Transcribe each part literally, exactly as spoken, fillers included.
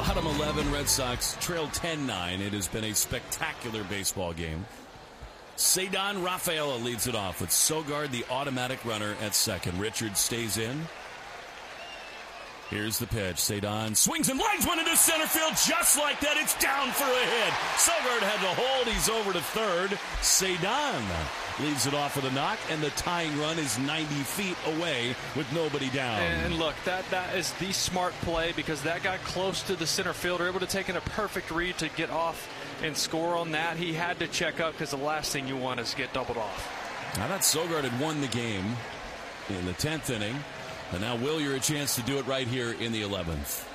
Bottom eleven, Red Sox trail ten nine. It has been a spectacular baseball game. Ceddanne Rafaela leads it off with Sogard, the automatic runner, at second. Richards stays in. Here's the pitch. Ceddanne swings and lines one into center field just like that. It's down for a hit. Sogard had to hold. He's over to third. Ceddanne leaves it off with a knock, and the tying run is ninety feet away with nobody down. And look, that, that is the smart play because that got close to the center fielder, able to take in a perfect read to get off and score on that. He had to check up because the last thing you want is get doubled off. I thought Sogard had won the game in the tenth inning. And now Wilyer a chance to do it right here in the eleventh.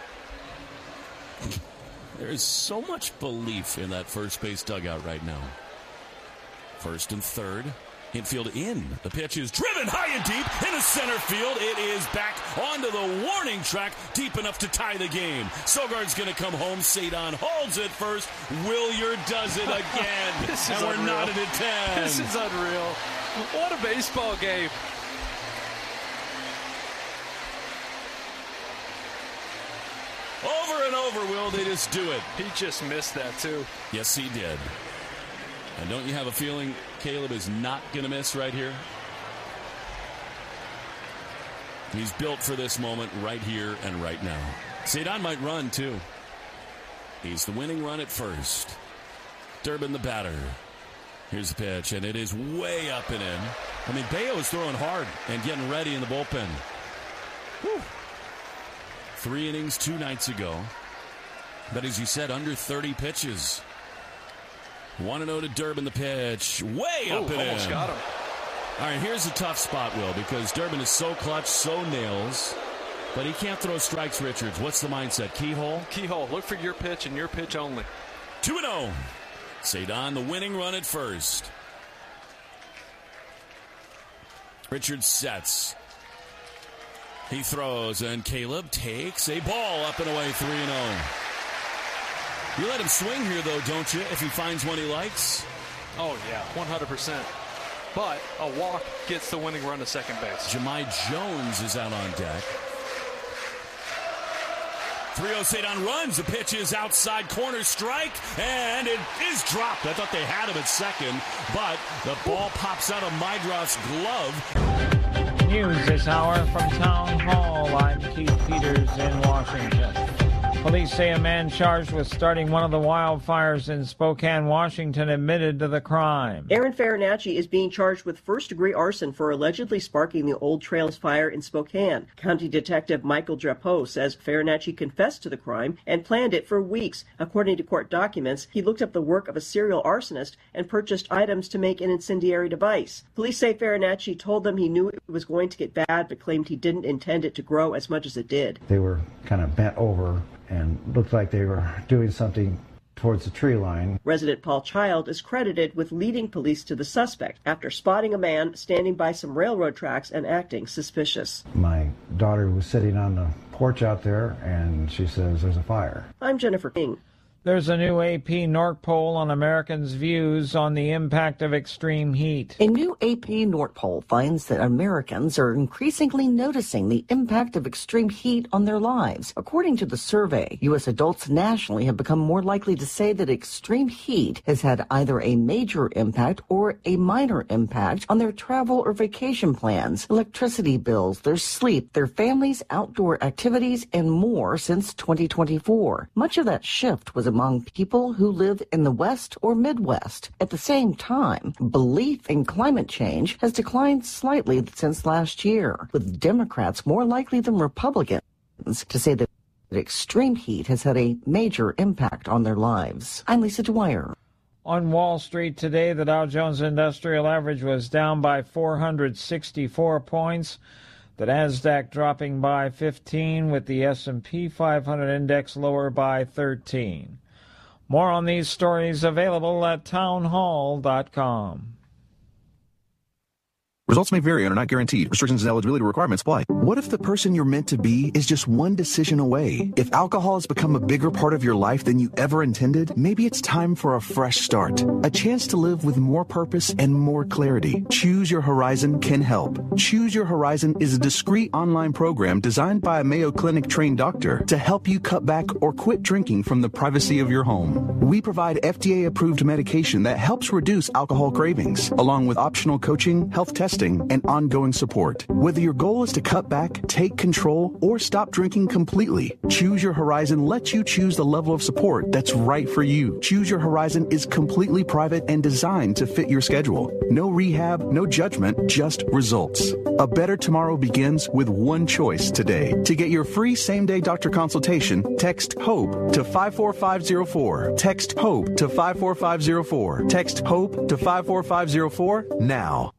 There is so much belief in that first base dugout right now. First and third. Infield in. The pitch is driven high and deep into center field. It is back onto the warning track, deep enough to tie the game. Sogard's going to come home. Ceddanne holds it first. Wilyer does it again. This is and we're unreal. knotted at ten. This is unreal. What a baseball game. Over and over, Will, they just do it. He just missed that, too. Yes, he did. And don't you have a feeling Caleb is not going to miss right here? He's built for this moment right here and right now. Ceddanne might run, too. He's the winning run at first. Durbin, the batter. Here's the pitch, and it is way up and in. I mean, Bayo is throwing hard and getting ready in the bullpen. Whew. Three innings two nights ago. But as you said, under thirty pitches. one and oh to Durbin, the pitch. Way up Ooh, and almost in. got him. All right, here's a tough spot, Will, because Durbin is so clutch, so nails. But he can't throw strikes, Richards. What's the mindset? Keyhole? Keyhole. Look for your pitch and your pitch only. two and oh. Ceddanne, the winning run at first. Richards sets. He throws, and Caleb takes a ball up and away, three and oh. You let him swing here, though, don't you, if he finds one he likes? Oh, yeah, one hundred percent. But a walk gets the winning run to second base. Jahmai Jones is out on deck. three oh, Ceddanne runs. The pitch is outside, corner strike, and it is dropped. I thought they had him at second, but the ball pops out of Meidroth's glove. News this hour from Town Hall. I'm Keith Peters in Washington. Police say a man charged with starting one of the wildfires in Spokane, Washington, admitted to the crime. Aaron Farinacci is being charged with first-degree arson for allegedly sparking the Old Trails fire in Spokane. County Detective Michael Drapeau says Farinacci confessed to the crime and planned it for weeks. According to court documents, he looked up the work of a serial arsonist and purchased items to make an incendiary device. Police say Farinacci told them he knew it was going to get bad, but claimed he didn't intend it to grow as much as it did. They were kind of bent over and looked like they were doing something towards the tree line. Resident Paul Child is credited with leading police to the suspect after spotting a man standing by some railroad tracks and acting suspicious. My daughter was sitting on the porch out there, and she says there's a fire. I'm Jennifer King. There's a new A P North poll on Americans' views on the impact of extreme heat. A new A P North poll finds that Americans are increasingly noticing the impact of extreme heat on their lives. According to the survey, U S adults nationally have become more likely to say that extreme heat has had either a major impact or a minor impact on their travel or vacation plans, electricity bills, their sleep, their families' outdoor activities, and more since twenty twenty-four. Much of that shift was among people who live in the West or Midwest. At the same time, belief in climate change has declined slightly since last year, with Democrats more likely than Republicans to say that extreme heat has had a major impact on their lives. I'm Lisa Dwyer. On Wall Street today, the Dow Jones Industrial Average was down by four hundred sixty-four points. The Nasdaq dropping by fifteen, with the S and P five hundred index lower by thirteen. More on these stories available at townhall dot com. Results may vary and are not guaranteed. Restrictions and eligibility requirements apply. What if the person you're meant to be is just one decision away? If alcohol has become a bigger part of your life than you ever intended, maybe it's time for a fresh start. A chance to live with more purpose and more clarity. Choose Your Horizon can help. Choose Your Horizon is a discreet online program designed by a Mayo Clinic trained doctor to help you cut back or quit drinking from the privacy of your home. We provide F D A-approved medication that helps reduce alcohol cravings, along with optional coaching, health testing, and ongoing support. Whether your goal is to cut back, take control, or stop drinking completely, Choose Your Horizon lets you choose the level of support that's right for you. Choose Your Horizon is completely private and designed to fit your schedule. No rehab, no judgment, just results. A better tomorrow begins with one choice today. To get your free same-day doctor consultation, text HOPE to five four five zero four. Text HOPE to five four five zero four. Text HOPE to five four five zero four now.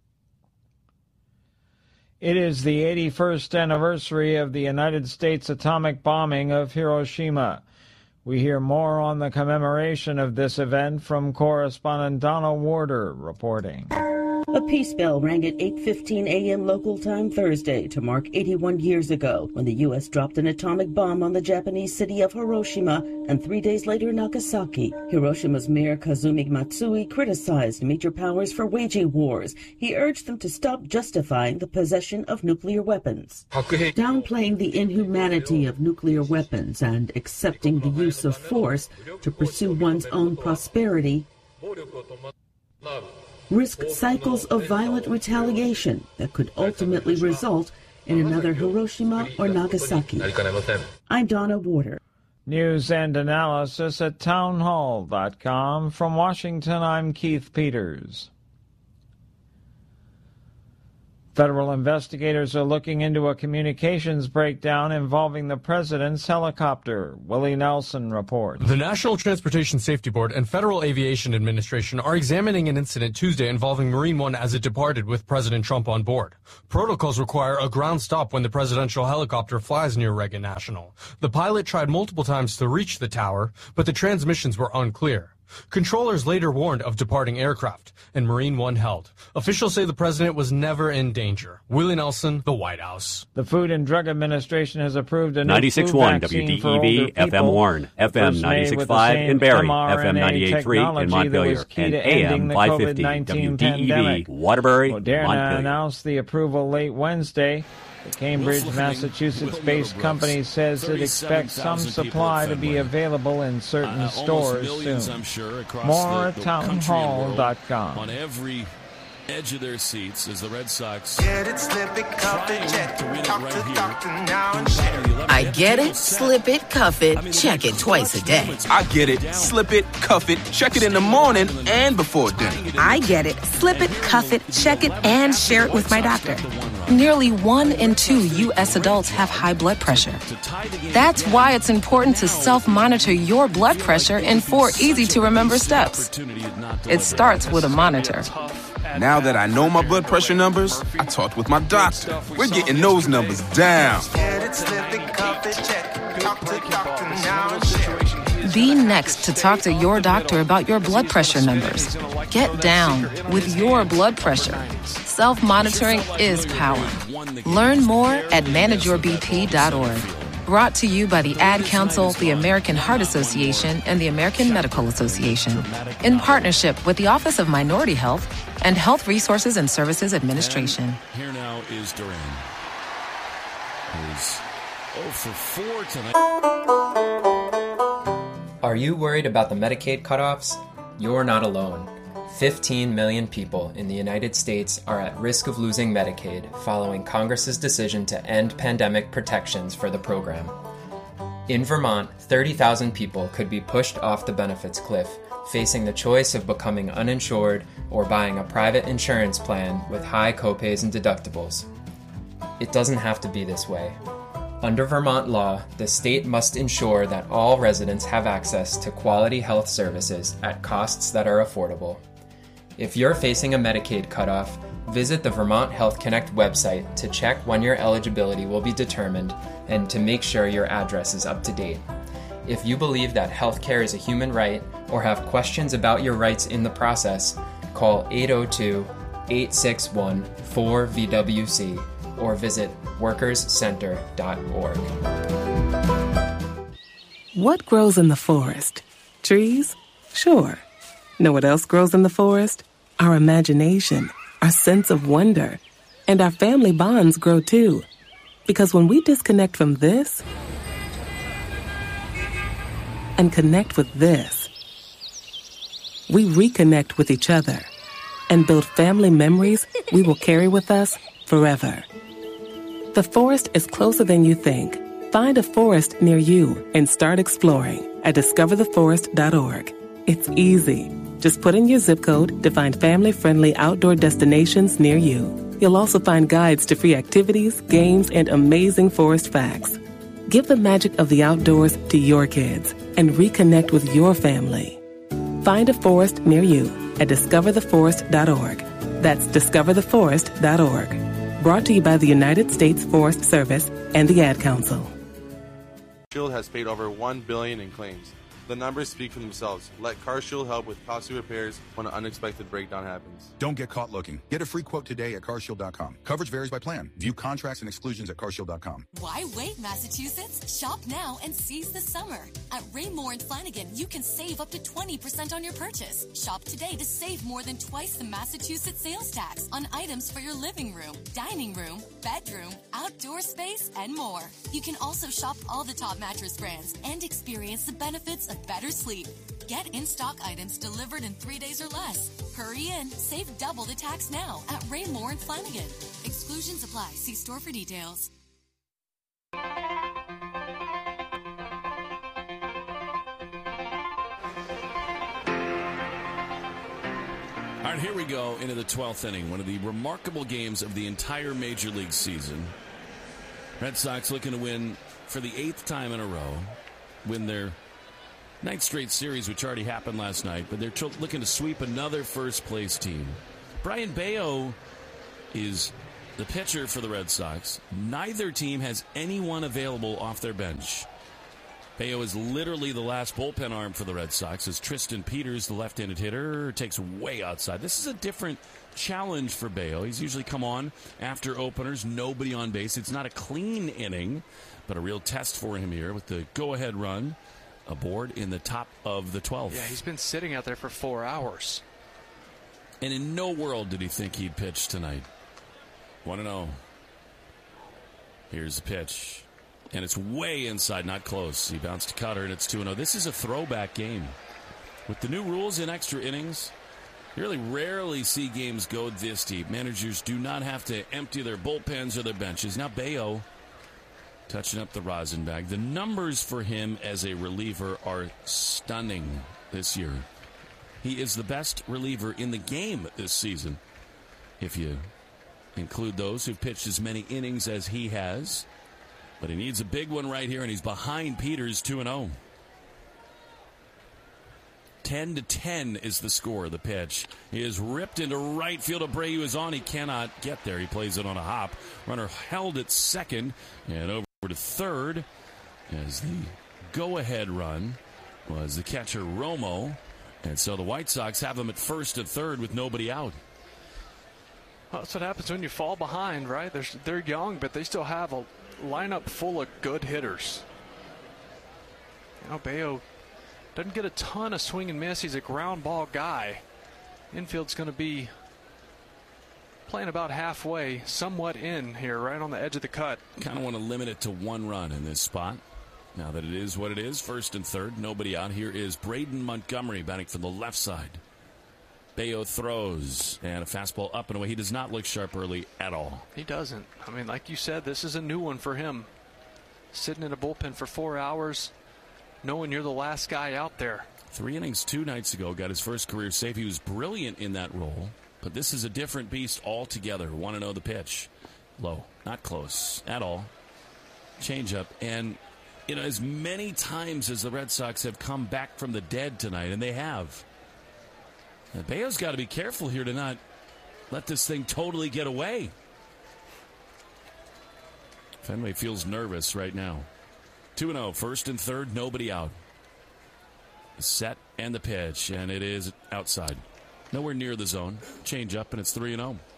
It is the eighty-first anniversary of the United States atomic bombing of Hiroshima. We hear more on the commemoration of this event from correspondent Donna Warder reporting. A peace bell rang at eight fifteen a.m. local time Thursday to mark eighty-one years ago when the U S dropped an atomic bomb on the Japanese city of Hiroshima and three days later Nagasaki. Hiroshima's mayor Kazumi Matsui criticized major powers for waging wars. He urged them to stop justifying the possession of nuclear weapons. Downplaying the inhumanity of nuclear weapons and accepting the use of force to pursue one's own prosperity risk cycles of violent retaliation that could ultimately result in another Hiroshima or Nagasaki. I'm Donna Warder. News and analysis at townhall dot com. From Washington, I'm Keith Peters. Federal investigators are looking into a communications breakdown involving the president's helicopter. Willie Nelson reports. The National Transportation Safety Board and Federal Aviation Administration are examining an incident Tuesday involving Marine One as it departed with President Trump on board. Protocols require a ground stop when the presidential helicopter flies near Reagan National. The pilot tried multiple times to reach the tower, but the transmissions were unclear. Controllers later warned of departing aircraft, and Marine One held. Officials say the president was never in danger. Willie Nelson, the White House. The Food and Drug Administration has approved a new ninety-six flu point one vaccine W D E for V, older F M people. Warren, F M ninety-six point five in Barrie, F M ninety-eight point three in Montpelier, and A M five fifty W D E V, Waterbury, Moderna Montpelier. announced the approval late Wednesday. The Cambridge, Massachusetts-based company says it expects some supply to be available in certain uh, stores soon. I'm sure, more the, at townhall dot com. On every edge of their seats as the Red Sox get it, slip it, cuff it, check. to win it right here. Doctor now and share. I get it, slip it, cuff it, check it twice a day. I get it, slip it, cuff it, check it in the morning and before dinner. I get it, slip it, cuff it, check it, and share it with my doctor. Nearly one in two U S adults have high blood pressure. That's why it's important to self-monitor your blood pressure in four easy-to-remember steps. It starts with a monitor. Now that I know my blood pressure numbers, I talked with my doctor. We're getting those numbers down. Be next to talk to your doctor about your blood pressure numbers. Get down with your blood pressure. Self-monitoring is power. Learn more at manage your b p dot org. Brought to you by the Ad Council, the American Heart Association, and the American Medical Association, in partnership with the Office of Minority Health and Health Resources and Services Administration. And here now is Duran. He's oh for four tonight. Are you worried about the Medicaid cutoffs? You're not alone. fifteen million people in the United States are at risk of losing Medicaid following Congress's decision to end pandemic protections for the program. In Vermont, thirty thousand people could be pushed off the benefits cliff, facing the choice of becoming uninsured or buying a private insurance plan with high copays and deductibles. It doesn't have to be this way. Under Vermont law, the state must ensure that all residents have access to quality health services at costs that are affordable. If you're facing a Medicaid cutoff, visit the Vermont Health Connect website to check when your eligibility will be determined and to make sure your address is up to date. If you believe that healthcare is a human right or have questions about your rights in the process, call eight oh two, eight six one, four V W C or visit workers center dot org. What grows in the forest? Trees? Sure. Know what else grows in the forest? Our imagination, our sense of wonder, and our family bonds grow too. Because when we disconnect from this and connect with this, we reconnect with each other and build family memories we will carry with us forever. The forest is closer than you think. Find a forest near you and start exploring at discover the forest dot org. It's easy. Just put in your zip code to find family-friendly outdoor destinations near you. You'll also find guides to free activities, games, and amazing forest facts. Give the magic of the outdoors to your kids and reconnect with your family. Find a forest near you at discover the forest dot org. That's discover the forest dot org. Brought to you by the United States Forest Service and the Ad Council. CarShield has paid over one billion dollars in claims. The numbers speak for themselves. Let CarShield help with costly repairs when an unexpected breakdown happens. Don't get caught looking. Get a free quote today at car shield dot com. Coverage varies by plan. View contracts and exclusions at car shield dot com. Why wait, Massachusetts? Shop now and seize the summer. At Raymore and Flanagan, you can save up to twenty percent on your purchase. Shop today to save more than twice the Massachusetts sales tax on items for your living room, dining room, bedroom, outdoor space, and more. You can also shop all the top mattress brands and experience the benefits of better sleep. Get in-stock items delivered in three days or less. Hurry in, save double the tax now at Raymore and Flanagan. Exclusions apply. See store for details. All right, here we go into the twelfth inning. One of the remarkable games of the entire Major League season. Red Sox looking to win for the eighth time in a row. Win their ninth straight series, which already happened last night, but they're tr- looking to sweep another first-place team. Brayan Bello is the pitcher for the Red Sox. Neither team has anyone available off their bench. Bello is literally the last bullpen arm for the Red Sox, as Tristan Peters, the left-handed hitter, takes way outside. This is a different challenge for Bello. He's usually come on after openers, nobody on base. It's not a clean inning, but a real test for him here with the go-ahead run aboard in the top of the twelfth. Yeah, he's been sitting out there for four hours. And in no world did he think he'd pitch tonight. one and oh. Here's the pitch. And it's way inside, not close. He bounced to Cutter, and it's two and oh. This is a throwback game. With the new rules in extra innings, you really rarely see games go this deep. Managers do not have to empty their bullpens or their benches. Now Bello touching up the rosin bag. The numbers for him as a reliever are stunning this year. He is the best reliever in the game this season, if you include those who've pitched as many innings as he has. But he needs a big one right here, and he's behind Peters two and oh. ten to ten is the score. The pitch he is ripped into right field. Abreu is on. He cannot get there. He plays it on a hop. Runner held at second and over to third as the go-ahead run was the catcher Romo. And so the White Sox have him at first and third with nobody out. Well, that's what happens when you fall behind, right? They're, they're young, but they still have a lineup full of good hitters. You know, Bello doesn't get a ton of swing and miss. He's a ground ball guy. Infield's going to be playing about halfway, somewhat in here, right on the edge of the cut. Kind of want to limit it to one run in this spot. Now that it is what it is, first and third, nobody out. Here is Braden Montgomery batting from the left side. Bello throws, and a fastball up and away. He does not look sharp early at all. He doesn't. I mean, like you said, this is a new one for him. Sitting in a bullpen for four hours, knowing you're the last guy out there. Three innings two nights ago, got his first career save. He was brilliant in that role. But this is a different beast altogether. Want to know the pitch. Low. Not close at all. Changeup. And, you know, as many times as the Red Sox have come back from the dead tonight, and they have, Bello's got to be careful here to not let this thing totally get away. Fenway feels nervous right now. two and oh, first and third, nobody out. The set and the pitch, and it is outside. Nowhere near the zone. Change up, and it's three and oh.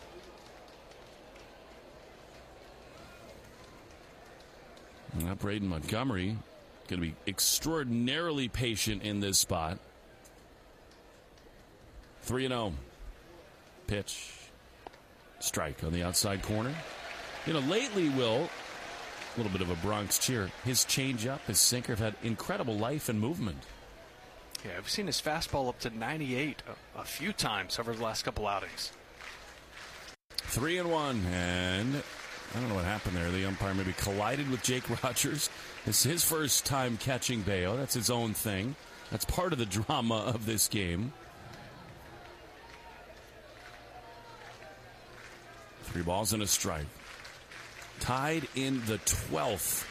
Now Braden Montgomery going to be extraordinarily patient in this spot. three and oh. Pitch. Strike on the outside corner. You know, lately, Will, a little bit of a Bronx cheer. His changeup, his sinker have had incredible life and movement. Yeah, I've seen his fastball up to ninety-eight a, a few times over the last couple outings. Three and one, and I don't know what happened there. The umpire maybe collided with Jake Rogers. It's his first time catching Bayo. That's his own thing. That's part of the drama of this game. Three balls and a strike. Tied in the twelfth.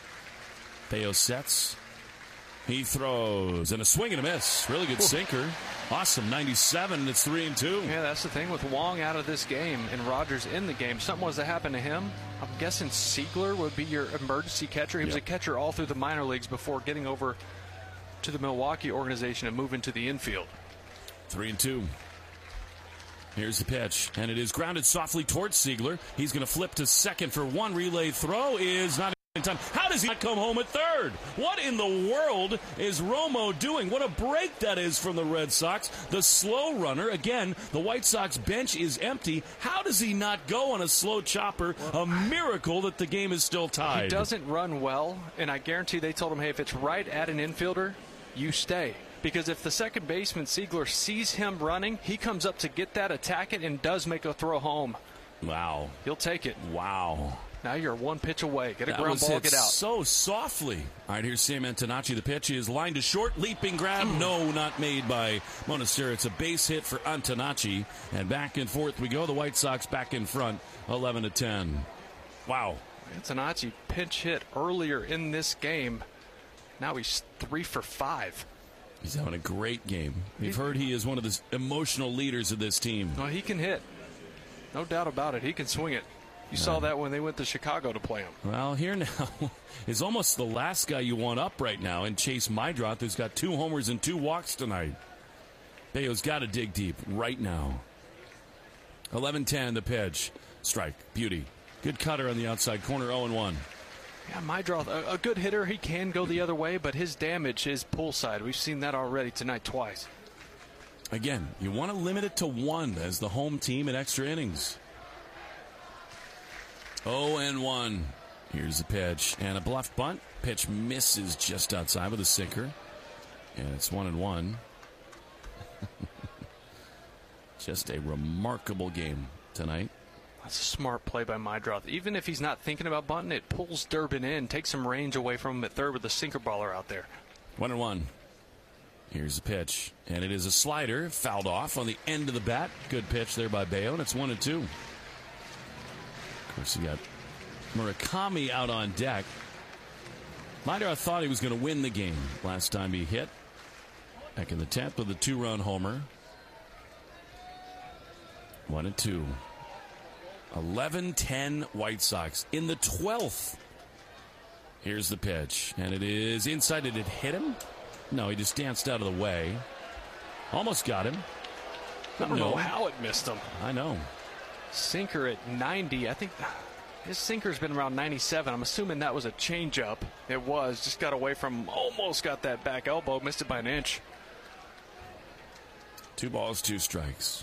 Bayo sets. He throws, and a swing and a miss. Really good sinker. Awesome, ninety-seven, and it's three and two. Yeah, that's the thing with Wong out of this game and Rogers in the game. Something was to happen to him. I'm guessing Siegler would be your emergency catcher. He was yep. a catcher all through the minor leagues before getting over to the Milwaukee organization and moving to the infield. Three and two. Here's the pitch, and it is grounded softly towards Siegler. He's going to flip to second for one. Relay throw is not in time. How does he not come home at third? What in the world is Romo doing? What a break that is from the Red Sox. The slow runner. Again, the White Sox bench is empty. How does he not go on a slow chopper? A miracle that the game is still tied. He doesn't run well, and I guarantee they told him, hey, if it's right at an infielder, you stay. Because if the second baseman, Siegler, sees him running, he comes up to get that, attack it, and does make a throw home. Wow. He'll take it. Wow. Now you're one pitch away. Get a that ground ball, get out. So softly. All right, here's Sam Antonacci. The pitch is lined to short. Leaping grab. No, not made by Monastero. It's a base hit for Antonacci. And back and forth we go. The White Sox back in front, eleven to ten. Wow. Antonacci pinch hit earlier in this game. Now he's three for five. He's having a great game. We've heard he is one of the emotional leaders of this team. Well, he can hit. No doubt about it. He can swing it. You saw that when they went to Chicago to play him. Well, here now is almost the last guy you want up right now, and Chase Meidroth, who's got two homers and two walks tonight. Bayo's got to dig deep right now. eleven ten, the pitch. Strike. Beauty. Good cutter on the outside corner, oh and one. Yeah, Meidroth, a, a good hitter. He can go the other way, but his damage is pull side. We've seen that already tonight twice. Again, you want to limit it to one as the home team in extra innings. oh and one. Here's the pitch. And a bluff bunt. Pitch misses just outside with a sinker. And it's one and one. Just a remarkable game tonight. That's a smart play by Meidroth. Even if he's not thinking about bunting, it pulls Durbin in, takes some range away from him at third with the sinker baller out there. One and one. Here's the pitch. And it is a slider. Fouled off on the end of the bat. Good pitch there by Bayo, and it's one and two. Of course, you got Murakami out on deck. Meidroth thought he was going to win the game last time he hit. Back in the tenth with a two-run homer. One and two. eleven ten White Sox in the twelfth. Here's the pitch, and it is inside. Did it hit him? No, he just danced out of the way. Almost got him. I don't no. know how it missed him. I know. Sinker at ninety. I think his sinker's been around ninety-seven. I'm assuming that was a changeup. It was. Just got away from, almost got that back elbow. Missed it by an inch. Two balls, two strikes.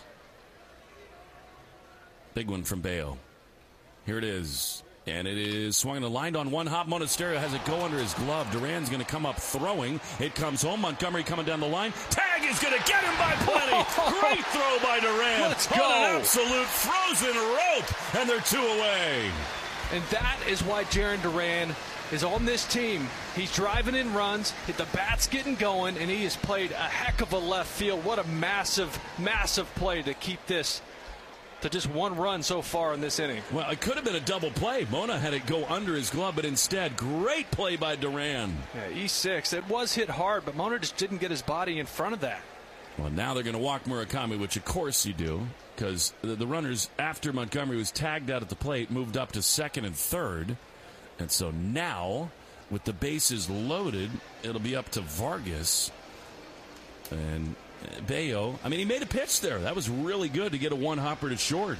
Big one from Bayo. Here it is. And it is swung and lined on one hop. Monastero has it go under his glove. Duran's going to come up throwing. It comes home. Montgomery coming down the line. Tag is going to get him by plenty. Great throw by Duran. Let's go. On an absolute frozen rope. And they're two away. And that is why Jarren Duran is on this team. He's driving in runs. The bat's getting going. And he has played a heck of a left field. What a massive, massive play to keep this to just one run so far in this inning. Well, it could have been a double play. Mona had it go under his glove, but instead, great play by Duran. Yeah, E six. It was hit hard, but Mona just didn't get his body in front of that. Well, now they're going to walk Murakami, which of course you do, because the, the runners, after Montgomery was tagged out at the plate, moved up to second and third. And so now, with the bases loaded, it'll be up to Vargas. And Bello, I mean, he made a pitch there. That was really good to get a one-hopper to short.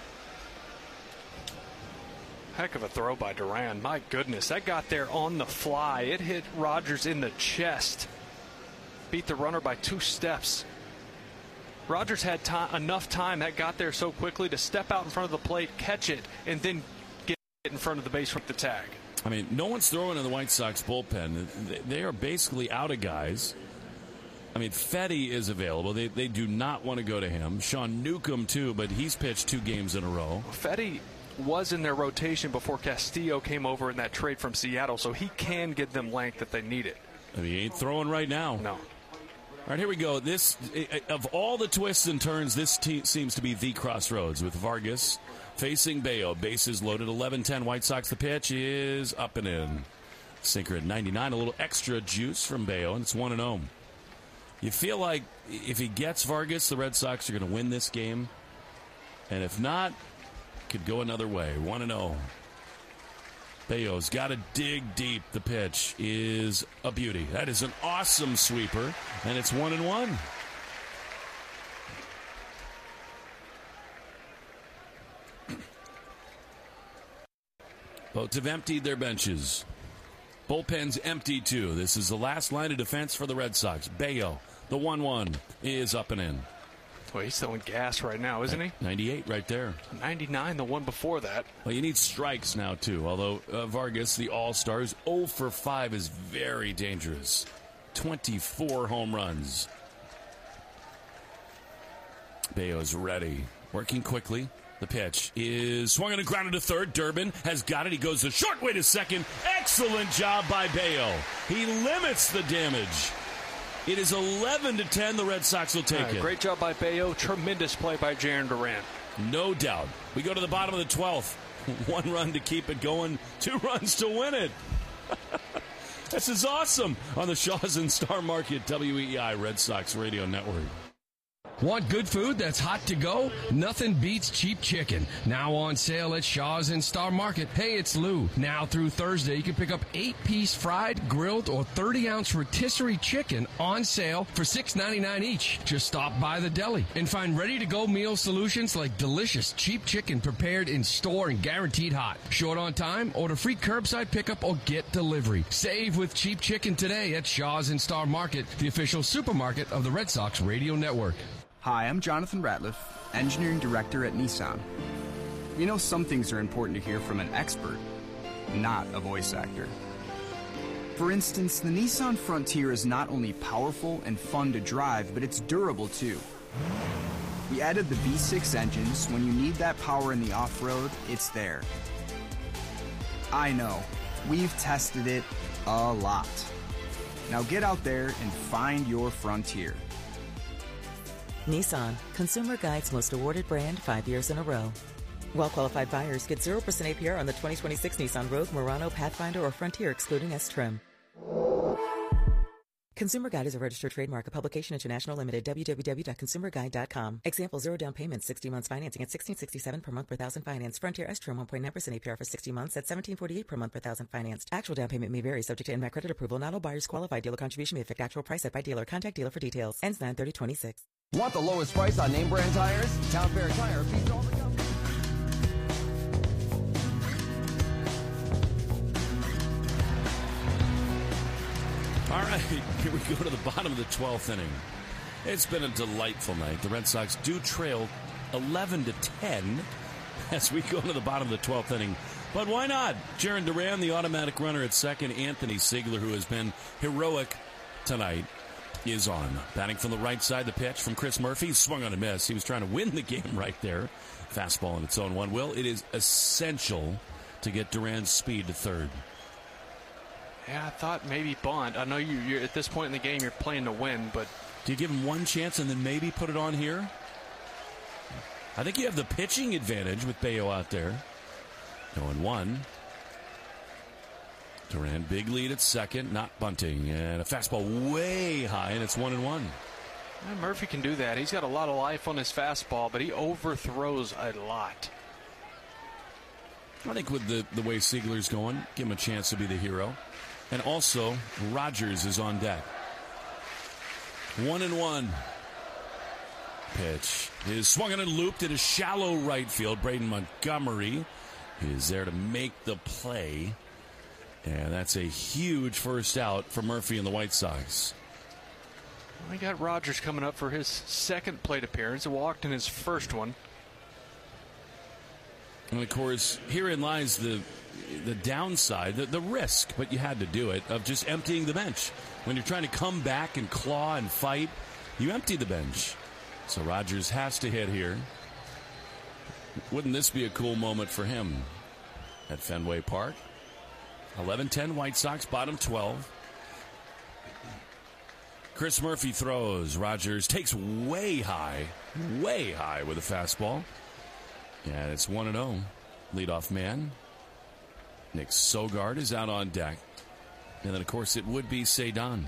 Heck of a throw by Duran. My goodness, that got there on the fly. It hit Rogers in the chest. Beat the runner by two steps. Rogers had time, enough time that got there so quickly to step out in front of the plate, catch it, and then get in front of the base with the tag. I mean, no one's throwing in the White Sox bullpen. They are basically out of guys. I mean, Fetty is available. They they do not want to go to him. Sean Newcomb, too, but he's pitched two games in a row. Fetty was in their rotation before Castillo came over in that trade from Seattle, so he can get them length if they need it. I mean, he ain't throwing right now. No. All right, here we go. This, of all the twists and turns, this te- seems to be the crossroads with Vargas facing Bello. Bases loaded, eleven ten White Sox. The pitch is up and in. Sinker at ninety-nine, a little extra juice from Bello, and it's one and oh. You feel like if he gets Vargas, the Red Sox are going to win this game. And if not, could go another way. one and oh. Bello's got to dig deep. The pitch is a beauty. That is an awesome sweeper, and it's one and one. Both have emptied their benches. Bullpen's empty, too. This is the last line of defense for the Red Sox. Bello, the one one, is up and in. Well, he's throwing gas right now, isn't he? ninety-eight right there. ninety-nine, the one before that. Well, you need strikes now, too. Although uh, Vargas, the All-Stars, oh for five is very dangerous. twenty-four home runs. Bello's ready. Working quickly. The pitch is swung on and grounded to third. Durbin has got it. He goes the short way to second. Excellent job by Bello. He limits the damage. It is eleven to ten. The Red Sox will take right, it. Great job by Bello. Tremendous play by Jarren Duran. No doubt. We go to the bottom of the twelfth. One run to keep it going. Two runs to win it. This is awesome on the Shaw's and Star Market W E I Red Sox Radio Network. Want good food that's hot to go? Nothing beats cheap chicken. Now on sale at Shaw's and Star Market. Hey, it's Lou. Now through Thursday, you can pick up eight-piece fried, grilled, or thirty-ounce rotisserie chicken on sale for six ninety-nine each. Just stop by the deli and find ready-to-go meal solutions like delicious cheap chicken prepared in store and guaranteed hot. Short on time? Order free curbside pickup or get delivery. Save with cheap chicken today at Shaw's and Star Market, the official supermarket of the Red Sox Radio Network. Hi, I'm Jonathan Ratliff, Engineering Director at Nissan. You know, some things are important to hear from an expert, not a voice actor. For instance, the Nissan Frontier is not only powerful and fun to drive, but it's durable too. We added the V six engine, so when you need that power in the off-road, it's there. I know, we've tested it a lot. Now get out there and find your Frontier. Nissan, Consumer Guide's most awarded brand five years in a row. Well-qualified buyers get zero percent A P R on the twenty twenty-six Nissan Rogue, Murano, Pathfinder, or Frontier, excluding S-Trim. Consumer Guide is a registered trademark, a publication international limited, w w w dot consumer guide dot com. Example, zero down payment, sixty months financing at sixteen sixty-seven per month per thousand financed. Frontier S-Trim, one point nine percent A P R for sixty months at seventeen forty-eight per month per thousand financed. Actual down payment may vary, subject to N M A C credit approval. Not all buyers qualify. Dealer contribution may affect actual price set by dealer. Contact dealer for details. Ends nine thirty twenty-six. Want the lowest price on name brand tires? Town Fair Tire beats all the company. All right, here we go to the bottom of the twelfth inning. It's been a delightful night. The Red Sox do trail eleven to ten as we go to the bottom of the twelfth inning. But why not? Jarren Duran, the automatic runner at second. Anthony Sigler, who has been heroic tonight, is on. Batting from the right side, the pitch from Chris Murphy. Swung on a miss. He was trying to win the game right there. Fastball in its own one. Will, it is essential to get Duran's speed to third. Yeah, I thought maybe bunt. I know you, you're at this point in the game, you're playing to win, but... Do you give him one chance and then maybe put it on here? I think you have the pitching advantage with Bello out there. Going one. Duran, big lead at second, not bunting. And a fastball way high, and it's one and one. Yeah, Murphy can do that. He's got a lot of life on his fastball, but he overthrows a lot. I think with the, the way Sigler's going, give him a chance to be the hero. And also, Rogers is on deck. One and one. Pitch is swung and looped at a shallow right field. Braden Montgomery is there to make the play. And that's a huge first out for Murphy and the White Sox. We got Rogers coming up for his second plate appearance. He walked in his first one. And, of course, herein lies the the downside, the, the risk, but you had to do it, of just emptying the bench. When you're trying to come back and claw and fight, you empty the bench. So Rogers has to hit here. Wouldn't this be a cool moment for him at Fenway Park? eleven ten White Sox, bottom twelve. Chris Murphy throws. Rogers takes way high, way high with a fastball. Yeah, it's one and oh. Leadoff man. Nick Sogard is out on deck. And then, of course, it would be Cedon.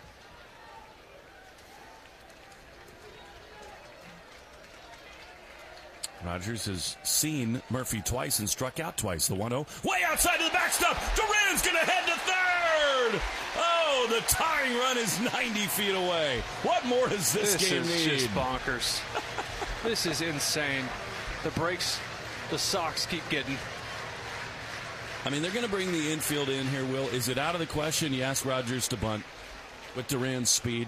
Rogers has seen Murphy twice and struck out twice. The one oh. Way outside to the backstop. Duran's going to head to third. Oh, the tying run is ninety feet away. What more does this, this game need? This is just bonkers. This is insane. The breaks the Sox keep getting. I mean, they're going to bring the infield in here, Will. Is it out of the question? You ask Rogers to bunt with Duran's speed.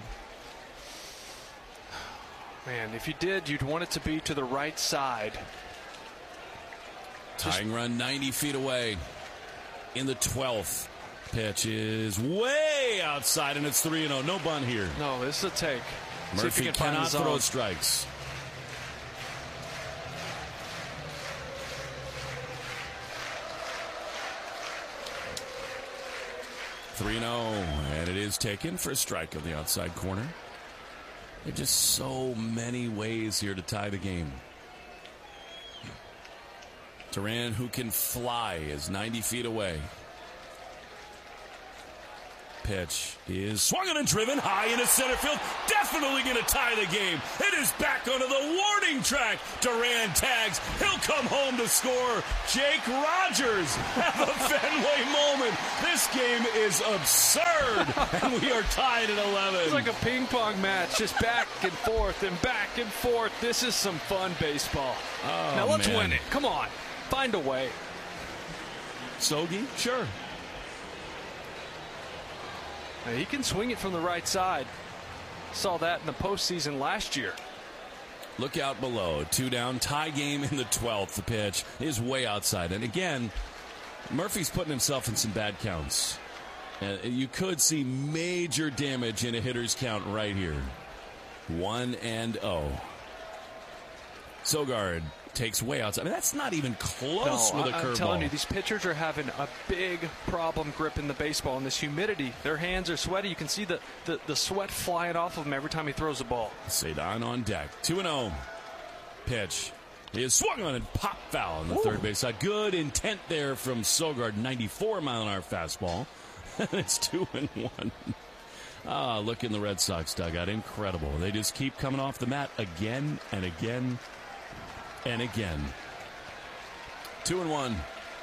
Man, if you did, you'd want it to be to the right side. Tying Just... run ninety feet away in the twelfth. Pitch is way outside, and it's three and oh. No bunt here. No, this is a take. Murphy cannot throw strikes. three and oh, and it is taken for a strike on the outside corner. There are just so many ways here to tie the game. Duran, who can fly, is ninety feet away. Pitch is swung and driven high into center field. Definitely going to tie the game. It is back onto the warning track. Duran tags. He'll come home to score. Jake Rogers have a Fenway moment. This game is absurd. And we are tied at eleven. It's like a ping pong match, just back and forth and back and forth. This is some fun baseball. Oh, now let's man. win it. Come on. Find a way. Sogi? Sure. Now, he can swing it from the right side. Saw that in the postseason last year. Look out below. Two down. Tie game in the twelfth. The pitch is way outside. And again, Murphy's putting himself in some bad counts. Uh, you could see major damage in a hitter's count right here. One and oh. Sogard takes way outside. I mean, that's not even close no, with a curveball. I'm telling you, these pitchers are having a big problem gripping the baseball. And this humidity, their hands are sweaty. You can see the, the, the sweat flying off of them every time he throws the ball. Cedon on deck. two and oh. Pitch is swung on and pop foul on the Ooh. third base side. Good intent there from Sogard. ninety-four mile an hour fastball. It's two and one. Ah, look in the Red Sox dugout. Incredible. They just keep coming off the mat again and again and again. Two and one.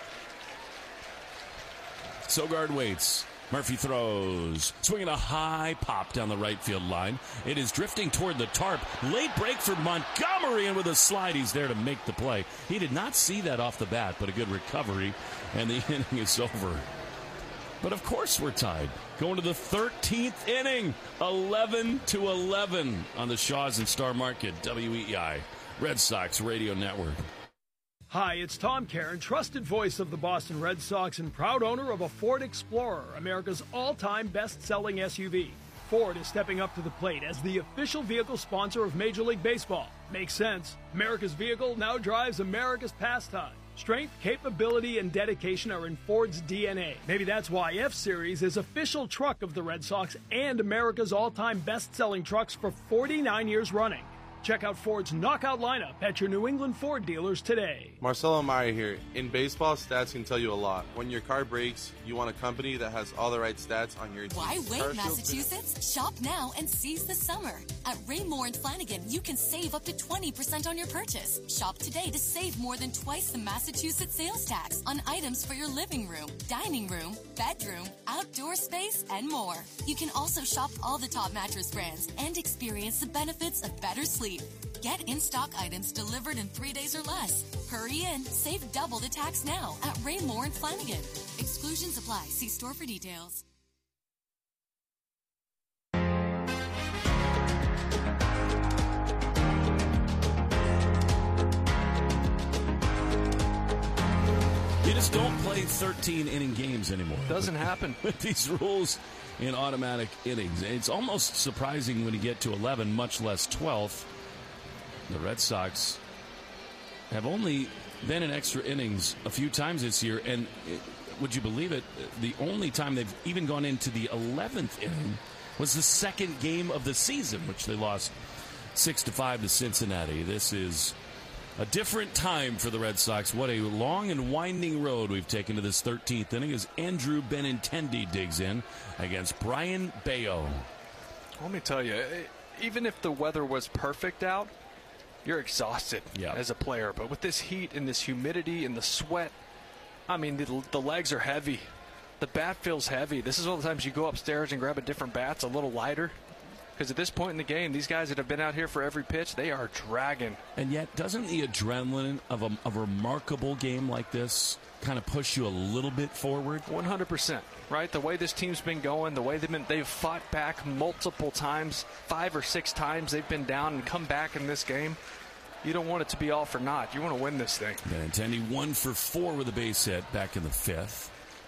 Sogard waits. Murphy throws. Swinging a high pop down the right field line. It is drifting toward the tarp. Late break for Montgomery, and with a slide, he's there to make the play. He did not see that off the bat, but a good recovery, and the inning is over. But of course we're tied. Going to the thirteenth inning. eleven to eleven on the Shaw's and Star Market. W E I. Red Sox Radio Network. Hi, it's Tom Caron, trusted voice of the Boston Red Sox and proud owner of a Ford Explorer, America's all-time best-selling S U V. Ford is stepping up to the plate as the official vehicle sponsor of Major League Baseball. Makes sense. America's vehicle now drives America's pastime. Strength, capability, and dedication are in Ford's D N A. Maybe that's why F-Series is official truck of the Red Sox and America's all-time best-selling trucks for forty-nine years running. Check out Ford's knockout lineup at your New England Ford dealers today. Marcelo Meyer here. In baseball, stats can tell you a lot. When your car breaks, you want a company that has all the right stats on your team. Why wait, Massachusetts? Shop now and seize the summer. At Raymore and Flanagan, you can save up to twenty percent on your purchase. Shop today to save more than twice the Massachusetts sales tax on items for your living room, dining room, bedroom, outdoor space, and more. You can also shop all the top mattress brands and experience the benefits of better sleep. Get in-stock items delivered in three days or less. Hurry in, save double the tax now at Raymore and Flanagan. Exclusions apply. See store for details. You just don't play thirteen-inning games anymore. Doesn't happen. With these rules in automatic innings. It's almost surprising when you get to eleven, much less twelve. The Red Sox have only been in extra innings a few times this year, and it, would you believe it, the only time they've even gone into the eleventh inning was the second game of the season, which they lost six to five to Cincinnati. This is a different time for the Red Sox. What a long and winding road we've taken to this thirteenth inning as Andrew Benintendi digs in against Brayan Bello. Let me tell you, even if the weather was perfect out, you're exhausted yeah. as a player. But with this heat and this humidity and the sweat, I mean, the, the legs are heavy. The bat feels heavy. This is all the times you go upstairs and grab a different bat. It's a little lighter. Because at this point in the game, these guys that have been out here for every pitch, they are dragging. And yet, doesn't the adrenaline of a, of a remarkable game like this kind of push you a little bit forward? one hundred percent, right? The way this team's been going, the way they've been, they've fought back multiple times, five or six times they've been down and come back in this game. You don't want it to be all for naught. You want to win this thing. Benintendi one for four with a base hit back in the fifth.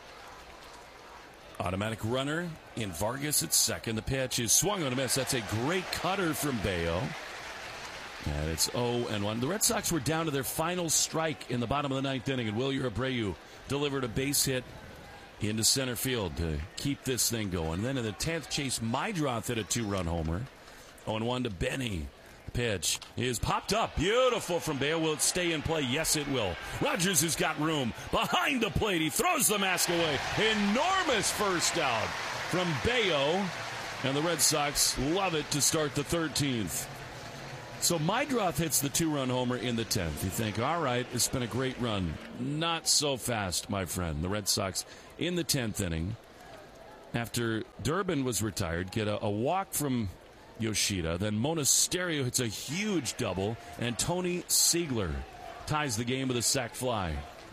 Automatic runner in Vargas at second. The pitch is swung on a miss. That's a great cutter from Bello. And it's oh and one. The Red Sox were down to their final strike in the bottom of the ninth inning, and Wilyer Abreu delivered a base hit into center field to keep this thing going. Then in the tenth, Chase Meidroth hit a two-run homer. oh and one to Benny. Pitch is popped up. Beautiful from Bello. Will it stay in play? Yes, it will. Rogers has got room behind the plate. He throws the mask away. Enormous first out from Bello. And the Red Sox love it to start the thirteenth. So Meidroth hits the two-run homer in the tenth. You think, all right, it's been a great run. Not so fast, my friend. The Red Sox in the tenth inning, after Durbin was retired, get a, a walk from Yoshida. Then Monasterio hits a huge double, and Tony Siegler ties the game with a sac fly.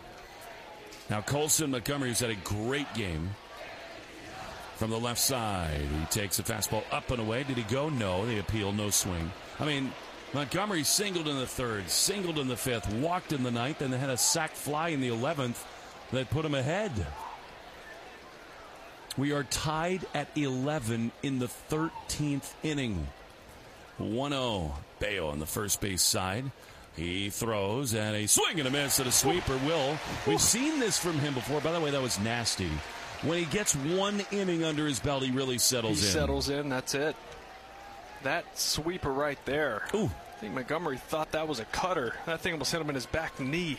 Now Colson Montgomery, who's had a great game from the left side. He takes a fastball up and away. Did he go? No. They appeal. No swing. I mean, Montgomery singled in the third, singled in the fifth, walked in the ninth, and then had a sac fly in the eleventh that put him ahead. We are tied at eleven in the thirteenth inning. one oh. Bello on the first base side. He throws, and a swing and a miss and a sweeper. Will. We've seen this from him before. By the way, that was nasty. When he gets one inning under his belt, he really settles he in. He settles in. That's it. That sweeper right there. Ooh. I think Montgomery thought that was a cutter. That thing almost hit him in his back knee.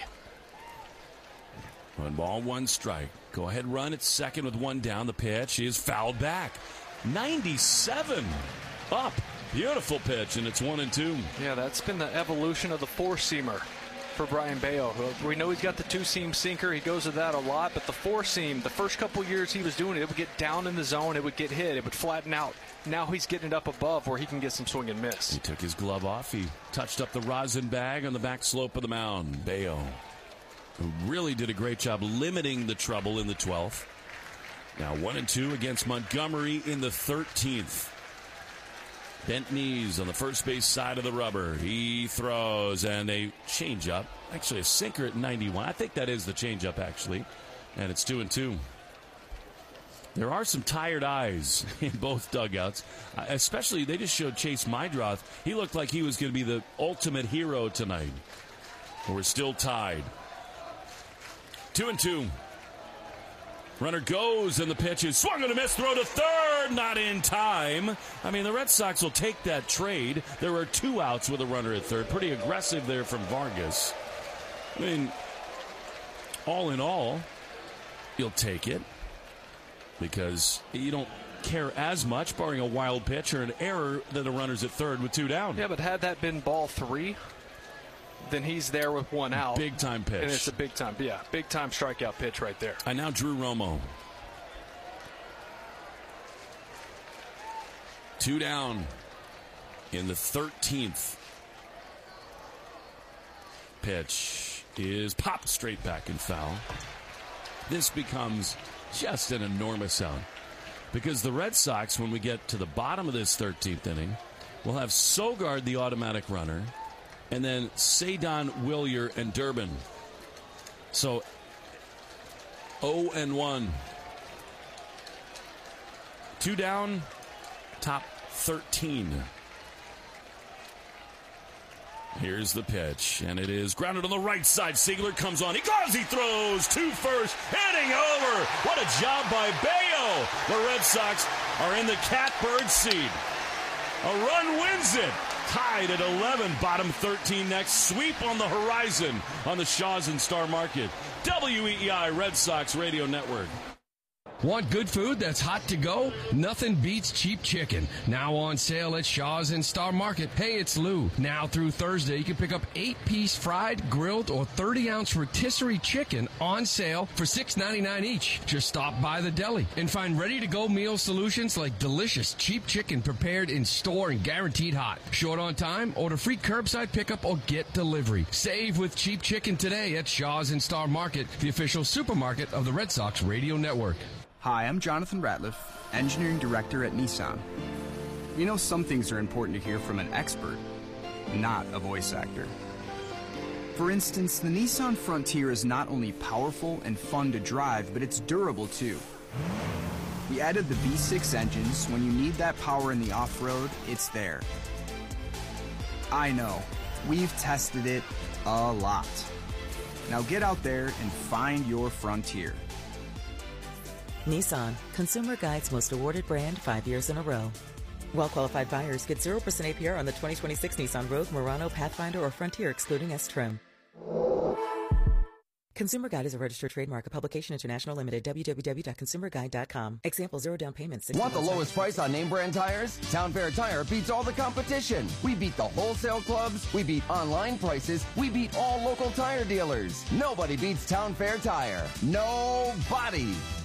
One ball, one strike. Go ahead run at second with one down. The pitch is fouled back. ninety-seven up. Beautiful pitch, and it's one and two. Yeah, that's been the evolution of the four-seamer for Brayan Bello. We know he's got the two-seam sinker. He goes to that a lot, but the four-seam, the first couple years he was doing it, it would get down in the zone, it would get hit, it would flatten out. Now he's getting it up above where he can get some swing and miss. He took his glove off. He touched up the rosin bag on the back slope of the mound. Bello, who really did a great job limiting the trouble in the twelfth. Now one and two against Montgomery in the thirteenth. Bent knees on the first base side of the rubber. He throws, and a changeup. Actually, a sinker at ninety-one. I think that is the changeup, actually. And it's two and two. There are some tired eyes in both dugouts. Uh, especially, they just showed Chase Meidroth. He looked like he was going to be the ultimate hero tonight. We're still tied. Two and two. Runner goes, and the pitch is swung and a miss. Throw to third, not in time. I mean, the Red Sox will take that trade. There are two outs with a runner at third. Pretty aggressive there from Vargas. I mean, all in all, you'll take it because you don't care as much, barring a wild pitch or an error, that a runner's at third with two down. Yeah, but had that been ball three, then he's there with one out. Big time pitch. And it's a big time, yeah, big time strikeout pitch right there. And now Drew Romo. Two down in the thirteenth. pitch is popped straight back and foul. This becomes just an enormous sound because the Red Sox, when we get to the bottom of this thirteenth inning, will have Sogard, the automatic runner, and then Ceddanne, Wilyer, and Durbin. So oh and one. Two down, top thirteen. Here's the pitch, and it is grounded on the right side. Seigler comes on. He goes, he throws two first, inning over. What a job by Bayo. The Red Sox are in the catbird seat. A run wins it. Tied at eleven, bottom thirteen next. Sweep on the horizon on the Shaw's and Star Market. W E E I Red Sox Radio Network. Want good food that's hot to go? Nothing beats cheap chicken. Now on sale at Shaw's and Star Market. Hey, it's Lou. Now through Thursday, you can pick up eight-piece fried, grilled, or thirty-ounce rotisserie chicken on sale for six ninety-nine each. Just stop by the deli and find ready-to-go meal solutions like delicious cheap chicken prepared in store and guaranteed hot. Short on time? Order free curbside pickup or get delivery. Save with cheap chicken today at Shaw's and Star Market, the official supermarket of the Red Sox Radio Network. Hi, I'm Jonathan Ratliff, Engineering Director at Nissan. You know, some things are important to hear from an expert, not a voice actor. For instance, the Nissan Frontier is not only powerful and fun to drive, but it's durable too. We added the V six engines. When you need that power in the off-road, it's there. I know, we've tested it a lot. Now get out there and find your Frontier. Nissan, Consumer Guide's most awarded brand five years in a row. Well-qualified buyers get zero percent A P R on the twenty twenty-six Nissan Rogue, Murano, Pathfinder, or Frontier, excluding S-Trim. Consumer Guide is a registered trademark of Publication International Limited, w w w dot consumer guide dot com. Example, zero down payment. Want the lowest price on name brand tires? Town Fair Tire beats all the competition. We beat the wholesale clubs. We beat online prices. We beat all local tire dealers. Nobody beats Town Fair Tire. Nobody.